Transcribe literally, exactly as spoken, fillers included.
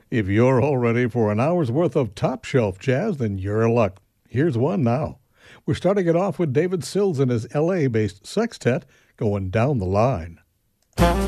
If you're all ready for an hour's worth of top shelf jazz, then you're in luck. Here's one now. We're starting it off with David Sills and his L A-based sextet going down the line.